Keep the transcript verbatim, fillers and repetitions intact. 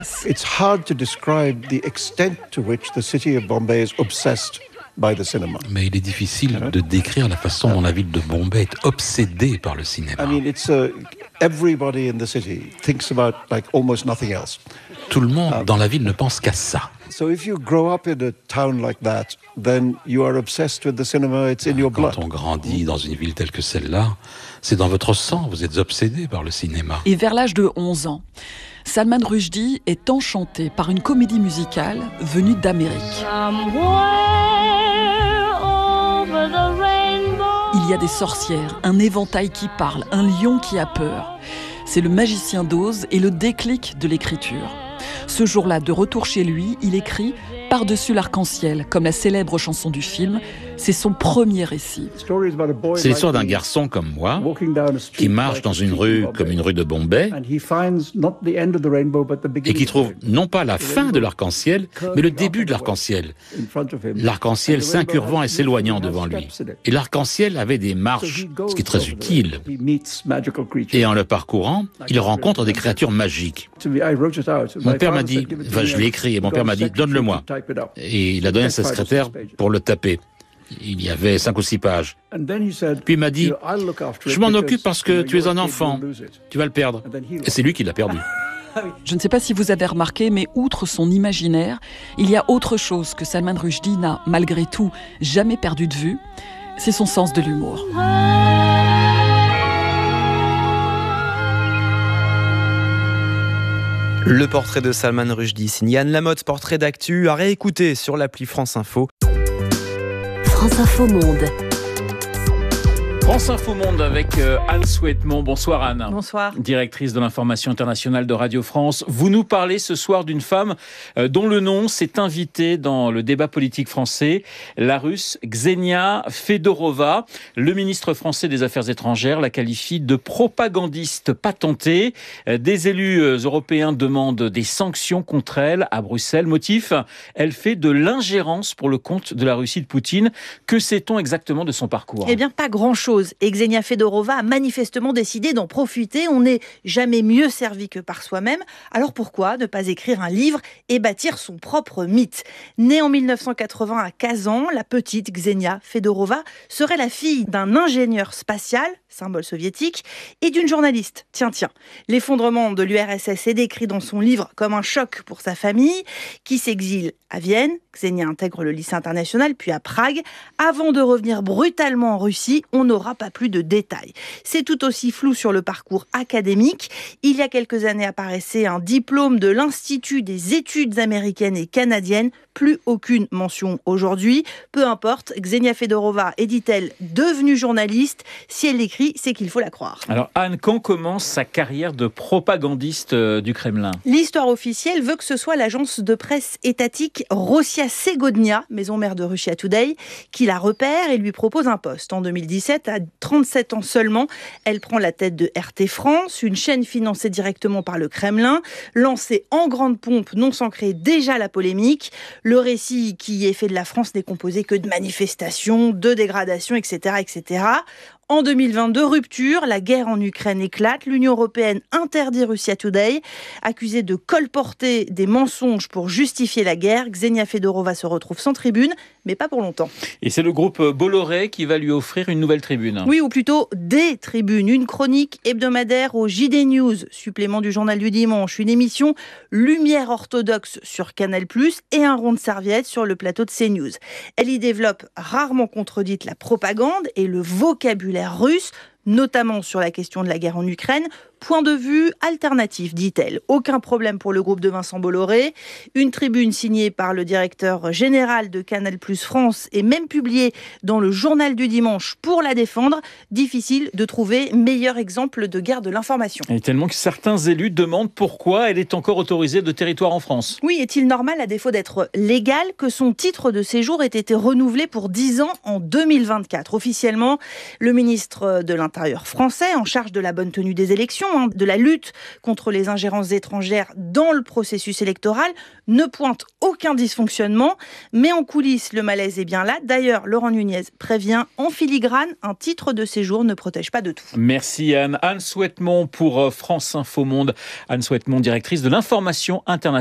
It's hard to describe the extent to which the city of Bombay is obsessed by the cinema. Mais il est difficile de décrire la façon dont la ville de Bombay est obsédée par le cinéma. I mean, it's uh, everybody in the city thinks about like almost nothing else. Tout le monde dans la ville ne pense qu'à ça. So if you grow up in a town like that, then you are obsessed with the cinema. It's in your blood. Quand on grandit dans une ville telle que celle-là, c'est dans votre sang. Vous êtes obsédé par le cinéma. Et vers l'âge de onze ans, Salman Rushdie est enchanté par une comédie musicale venue d'Amérique. Il y a des sorcières, un éventail qui parle, un lion qui a peur. C'est le magicien d'Oz et le déclic de l'écriture. Ce jour-là, de retour chez lui, il écrit « Par-dessus l'arc-en-ciel », comme la célèbre chanson du film. C'est son premier récit. C'est l'histoire d'un garçon comme moi qui marche dans une rue comme une rue de Bombay et qui trouve non pas la fin de l'arc-en-ciel, mais le début de l'arc-en-ciel. L'arc-en-ciel s'incurvant et s'éloignant devant lui. Et l'arc-en-ciel avait des marches, ce qui est très utile. Et en le parcourant, il rencontre des créatures magiques. Mon père m'a dit, enfin, je l'ai écrit, et mon père m'a dit, donne-le-moi. Et il a donné à sa secrétaire pour le taper. Il y avait cinq ou six pages. Puis il m'a dit, je m'en occupe parce que tu es un enfant, tu vas le perdre. Et c'est lui qui l'a perdu. Je ne sais pas si vous avez remarqué, mais outre son imaginaire, il y a autre chose que Salman Rushdie n'a, malgré tout, jamais perdu de vue. C'est son sens de l'humour. Le portrait de Salman Rushdie, signé Anne Lamotte, portrait d'actu, à réécouter sur l'appli France Info. France Info Monde. France Info Monde avec euh, Anne Souhaitemont. Bonsoir Anne. Bonsoir. Directrice de l'information internationale de Radio France. Vous nous parlez ce soir d'une femme euh, dont le nom s'est invité dans le débat politique français, la Russe Ksenia Fedorova. Le ministre français des Affaires étrangères la qualifie de propagandiste patentée. Euh, des élus euh, européens demandent des sanctions contre elle à Bruxelles. Motif, elle fait de l'ingérence pour le compte de la Russie de Poutine. Que sait-on exactement de son parcours ? Eh bien, pas grand-chose. Et Ksenia Fedorova a manifestement décidé d'en profiter. On n'est jamais mieux servi que par soi-même. Alors pourquoi ne pas écrire un livre et bâtir son propre mythe ? Née en mille neuf cent quatre-vingts à Kazan, la petite Ksenia Fedorova serait la fille d'un ingénieur spatial, symbole soviétique, et d'une journaliste. Tiens, tiens, l'effondrement de l'U R S S est décrit dans son livre comme un choc pour sa famille, qui s'exile à Vienne. Ksenia intègre le lycée international, puis à Prague. Avant de revenir brutalement en Russie, on n'aura pas plus de détails. C'est tout aussi flou sur le parcours académique. Il y a quelques années apparaissait un diplôme de l'Institut des études américaines et canadiennes. Plus aucune mention aujourd'hui. Peu importe, Ksenia Fedorova est, dit-elle, devenue journaliste. Si elle l'écrit, c'est qu'il faut la croire. Alors Anne, quand commence sa carrière de propagandiste du Kremlin ? L'histoire officielle veut que ce soit l'agence de presse étatique Rossiya Segodnia, maison mère de Russia Today, qui la repère et lui propose un poste. En deux mille dix-sept, à trente-sept ans seulement, elle prend la tête de R T France, une chaîne financée directement par le Kremlin, lancée en grande pompe, non sans créer déjà la polémique. Le récit qui est fait de la France n'est composé que de manifestations, de dégradations, et cetera, et cetera. En deux mille vingt-deux, rupture, la guerre en Ukraine éclate, l'Union européenne interdit Russia Today. Accusée de colporter des mensonges pour justifier la guerre, Ksenia Fedorova se retrouve sans tribune, mais pas pour longtemps. Et c'est le groupe Bolloré qui va lui offrir une nouvelle tribune. Oui, ou plutôt des tribunes. Une chronique hebdomadaire au J D News, supplément du Journal du Dimanche, une émission Lumière orthodoxe sur Canal plus, et un rond de serviette sur le plateau de CNews. Elle y développe, rarement contredite, la propagande et le vocabulaire russe, notamment sur la question de la guerre en Ukraine. Point de vue alternatif, dit-elle. Aucun problème pour le groupe de Vincent Bolloré. Une tribune signée par le directeur général de Canal plus France et même publiée dans le Journal du Dimanche pour la défendre. Difficile de trouver meilleur exemple de guerre de l'information. Et tellement que certains élus demandent pourquoi elle est encore autorisée de territoire en France. Oui, est-il normal, à défaut d'être légal, que son titre de séjour ait été renouvelé pour dix ans en deux mille vingt-quatre ? Officiellement, le ministre de l'Intérieur français, en charge de la bonne tenue des élections, hein, de la lutte contre les ingérences étrangères dans le processus électoral ne pointe aucun dysfonctionnement. Mais en coulisses, le malaise est bien là. D'ailleurs, Laurent Nunez prévient en filigrane, un titre de séjour ne protège pas de tout. Merci Anne. Anne Souhaitemont pour France Info Monde. Anne Souhaitemont, directrice de l'information internationale.